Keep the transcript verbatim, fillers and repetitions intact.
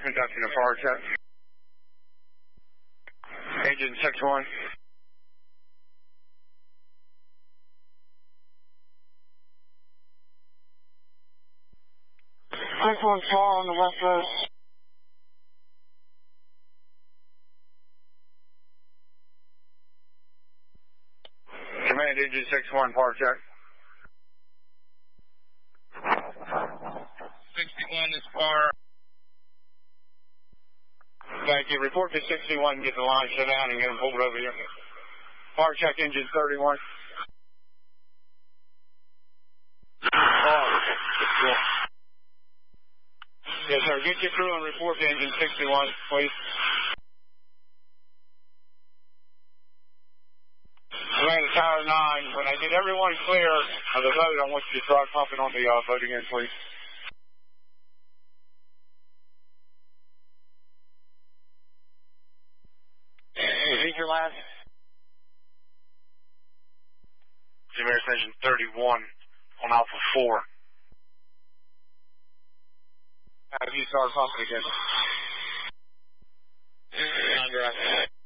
conducting a power check. Engine six one. six one car on the west road. Command engine six one, power check. sixty-one is far. Thank you. Report to sixty-one, get the line shut down and get them pulled over here. Power check engine thirty-one. Oh, yeah. Yes, sir. Get your crew and report to engine sixty-one, please. Atlanta Tower nine. When I get everyone clear of the vote, I want you to start pumping on the uh, voting end, please. Is he your last? American Station thirty-one on Alpha four. Have you started pumping again? Under